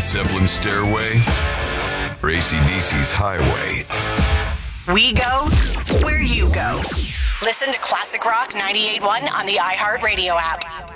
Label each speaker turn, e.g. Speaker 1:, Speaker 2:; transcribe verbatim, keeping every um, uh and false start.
Speaker 1: Zeppelin Stairway or A C D C's Highway.
Speaker 2: We go where you go. Listen to Classic Rock ninety-eight point one on the iHeartRadio app.